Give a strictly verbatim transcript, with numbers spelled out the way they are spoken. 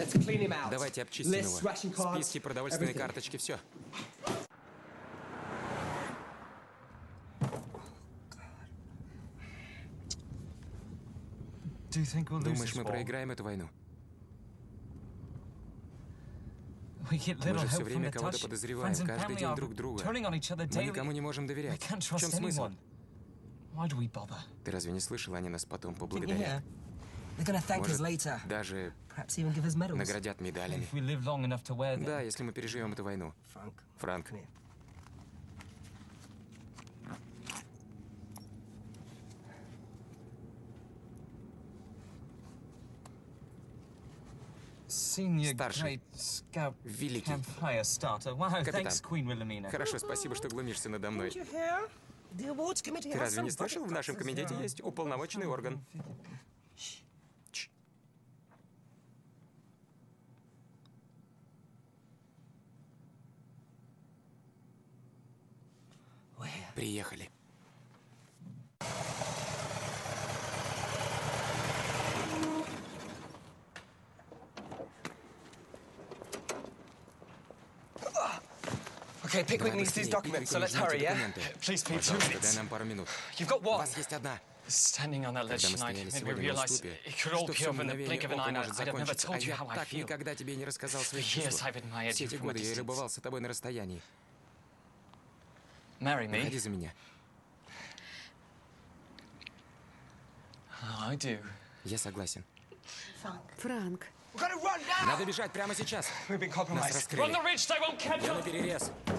Давайте обчистим его. Списки, продовольственные карточки, все. Думаешь, мы проиграем эту войну? Мы же все время кого-то подозреваем, каждый день друг друга. Мы никому не можем доверять. В чем смысл? Ты разве не слышал, они нас потом поблагодарят? Может, даже наградят медалями. Да, если мы переживем эту войну. Франк. Старший. Великий. Капитан. Хорошо, спасибо, что глумишься надо мной. Ты разве не слышал, в нашем комитете есть уполномоченный орган? Чш. Приехали. Okay, Pickwick needs these documents, so let's hurry, yeah? Please, Pete, two Пожалуйста, дай minutes. нам пару минут. You've got У one. вас есть одна. Standing on that ledge Когда мы tonight стояли made me сегодня на realize уступе, it could all что be все over in the blink мгновение of an ока eye, and может I'd have never закончиться, а told you я how I так feel. никогда тебе не рассказал свои For years чувства. I've admired Все you эти from a годы я distance. любовался тобой на расстоянии. Marry me? Выходи за меня. Oh, I do. Я согласен. Франк. Надо бежать прямо сейчас. We've been Нас compromised. раскрыли. Run the ridge, they won't catch Я us. на перерез.